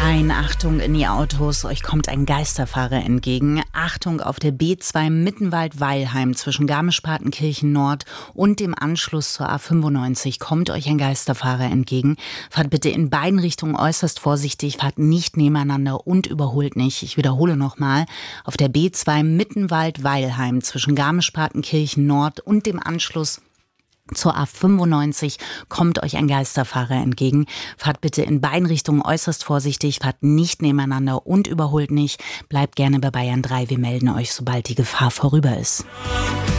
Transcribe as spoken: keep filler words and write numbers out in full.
Ein Achtung in die Autos, euch kommt ein Geisterfahrer entgegen. Achtung auf der B zwei Mittenwald-Weilheim zwischen Garmisch-Partenkirchen Nord und dem Anschluss zur A fünfundneunzig kommt euch ein Geisterfahrer entgegen. Fahrt bitte in beiden Richtungen äußerst vorsichtig, fahrt nicht nebeneinander und überholt nicht. Ich wiederhole nochmal, auf der B zwei Mittenwald-Weilheim zwischen Garmisch-Partenkirchen Nord und dem Anschluss zur A fünfundneunzig kommt euch ein Geisterfahrer entgegen. Fahrt bitte in beiden Richtungen äußerst vorsichtig, fahrt nicht nebeneinander und überholt nicht. Bleibt gerne bei Bayern drei, wir melden euch, sobald die Gefahr vorüber ist.